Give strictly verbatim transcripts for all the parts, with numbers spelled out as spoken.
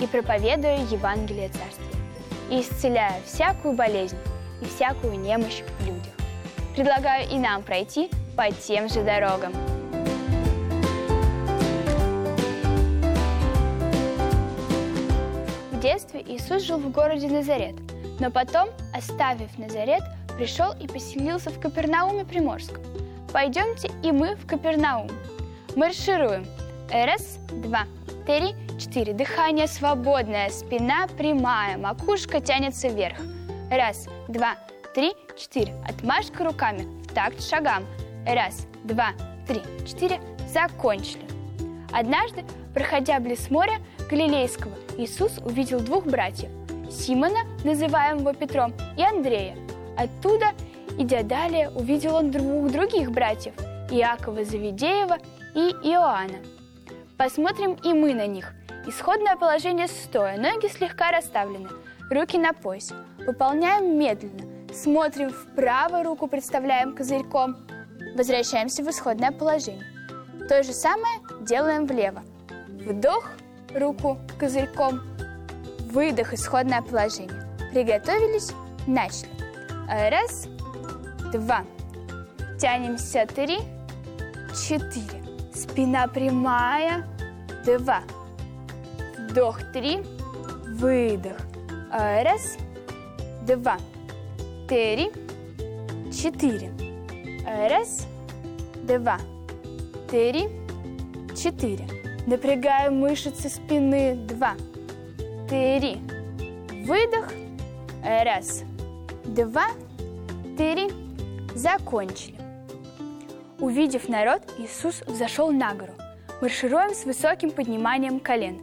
и проповедуя Евангелие Царствия, и исцеляя всякую болезнь и всякую немощь в людях. Предлагаю и нам пройти по тем же дорогам. В детстве Иисус жил в городе Назарет, но потом, оставив Назарет, пришел и поселился в Капернауме Приморском. Пойдемте и мы в Капернаум. Маршируем. Раз, два, три, четыре. Дыхание свободное, спина прямая, макушка тянется вверх. Раз, два, три, четыре. Отмашка руками в такт шагам. Раз, два, три, четыре. Закончили. Однажды, проходя близ моря Галилейского, Иисус увидел двух братьев – Симона, называемого Петром, и Андрея. Оттуда, идя далее, увидел он двух других братьев – Иакова Завидеева и Иоанна. Посмотрим и мы на них. Исходное положение стоя, ноги слегка расставлены, руки на поясе. Выполняем медленно. Смотрим вправо, руку представляем козырьком. Возвращаемся в исходное положение. То же самое делаем влево. Вдох, руку козырьком. Выдох, исходное положение. Приготовились, начали. Раз, два. Тянемся, три, четыре. Спина прямая, два. Вдох, три, выдох. Раз, два, три, четыре. Раз, два, три, четыре. Напрягаем мышцы спины. Два, три. Выдох. Раз, два, три. Закончили. Увидев народ, Иисус взошел на гору. Маршируем с высоким подниманием колен.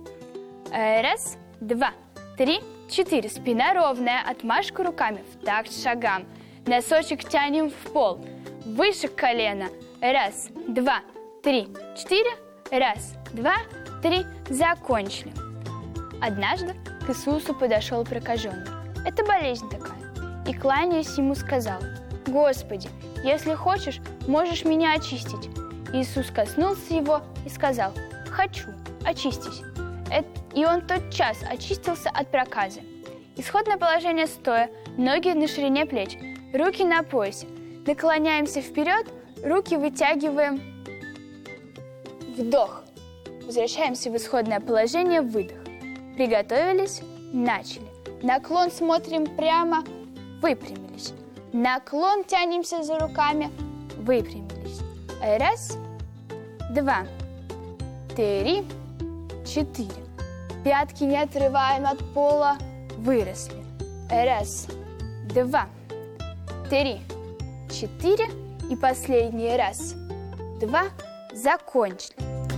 Раз, два, три, четыре. Спина ровная, отмашка руками в такт шагам. Носочек тянем в пол. Выше колена. Раз, два, три, четыре. Раз, два, три. Закончили. Однажды к Иисусу подошел прокаженный. Это болезнь такая. И, кланяясь ему, сказал: «Господи, если хочешь, можешь меня очистить». Иисус коснулся его и сказал: «Хочу, очистись». И он тотчас очистился от проказы. Исходное положение стоя, ноги на ширине плеч, руки на поясе. Наклоняемся вперед, руки вытягиваем. Вдох. Возвращаемся в исходное положение, выдох. Приготовились, начали. Наклон смотрим прямо, выпрямились. Наклон, тянемся за руками, выпрямились. Раз, два, три, четыре. Пятки не отрываем от пола, выросли. Раз, два, три, четыре. И последний раз, два, закончили.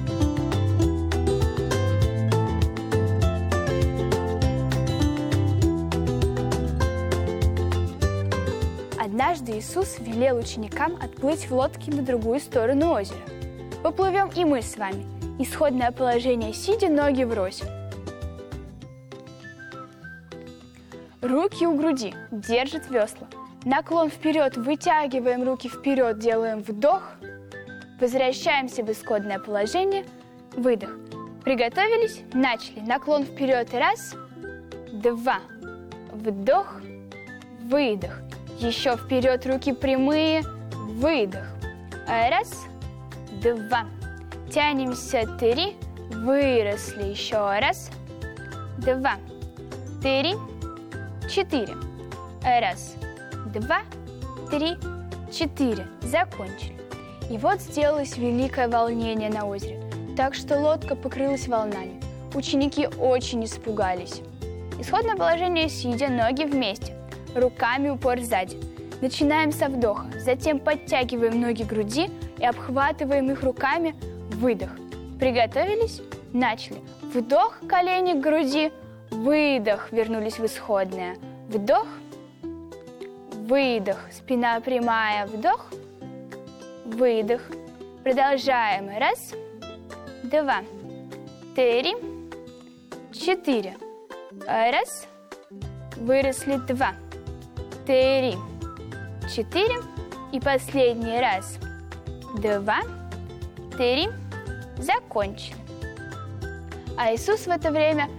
Однажды Иисус велел ученикам отплыть в лодке на другую сторону озера. Поплывем и мы с вами. Исходное положение сидя, ноги врозь. Руки у груди, держит весла. Наклон вперед, вытягиваем руки вперед, делаем вдох. Возвращаемся в исходное положение, выдох. Приготовились, начали. Наклон вперед, раз, два, вдох, выдох. Еще вперед, руки прямые, выдох. Раз, два. Тянемся, три, выросли. Еще раз, два, три, четыре. Раз, два, три, четыре. Закончили. И вот сделалось великое волнение на озере, так что лодка покрылась волнами. Ученики очень испугались. Исходное положение сидя, ноги вместе. Руками упор сзади. Начинаем со вдоха, затем подтягиваем ноги к груди и обхватываем их руками. Выдох. Приготовились? Начали. Вдох, колени к груди. Выдох. Вернулись в исходное. Вдох. Выдох. Спина прямая. Вдох. Выдох. Продолжаем. Раз, два, три, четыре. Раз. Выросли. Два. Три, четыре. И последний раз. Два, три. Закончили. А Иисус в это время